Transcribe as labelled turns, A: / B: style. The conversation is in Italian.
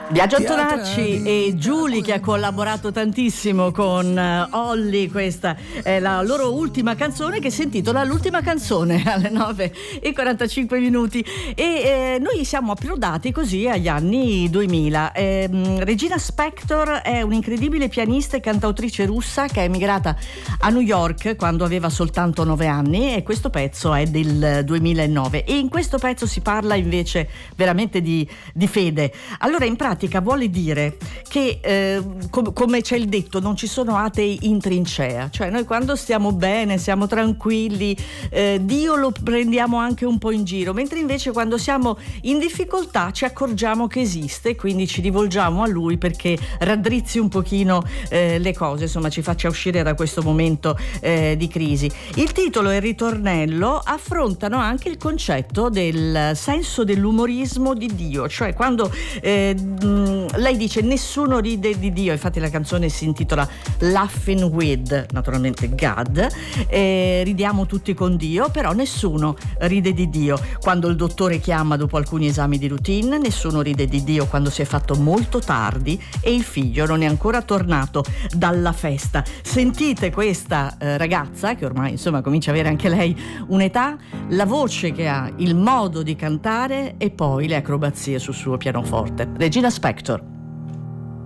A: Biagio Antonacci e Giulia, che ha collaborato tantissimo con Olly. Questa è la loro ultima canzone, che si intitola L'ultima canzone, alle 9:45 e noi siamo approdati così agli anni 2000. Regina Spektor è un'incredibile pianista e cantautrice russa che è emigrata a New York quando aveva soltanto 9 anni, e questo pezzo è del 2009, e in questo pezzo si parla invece veramente di fede. Allora, in pratica vuole dire che come c'è il detto, non ci sono atei in trincea, cioè noi quando stiamo bene, siamo tranquilli, Dio lo prendiamo anche un po' in giro, mentre invece quando siamo in difficoltà ci accorgiamo che esiste, quindi ci rivolgiamo a Lui perché raddrizzi un pochino le cose, insomma ci faccia uscire da questo momento di crisi. Il titolo e il ritornello affrontano anche il concetto del senso dell'umorismo di Dio, cioè quando lei dice nessuno ride di Dio, infatti la canzone si intitola Laughing with, naturalmente God, ridiamo tutti con Dio, però nessuno ride di Dio quando il dottore chiama dopo alcuni esami di routine, nessuno ride di Dio quando si è fatto molto tardi e il figlio non è ancora tornato dalla festa. Sentite questa ragazza che ormai insomma comincia a avere anche lei un'età, la voce che ha, il modo di cantare e poi le acrobazie sul suo pianoforte. Regina Spektor.